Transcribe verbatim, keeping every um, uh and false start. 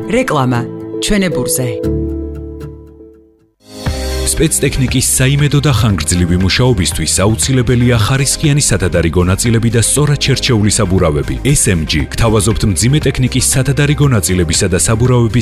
რეკლამა ჩვენებურზე. სპეცტექნიკის საიმედო და ხანგრძლივი მუშაობისთვის აუცილებელია ხარისხიანი სათადარიგო ნაწილები და სწორად შერჩეული საბურავები. ეს ემ ჯი გთავაზობთ მძიმე ტექნიკის სათადარიგო ნაწილებისა და საბურავების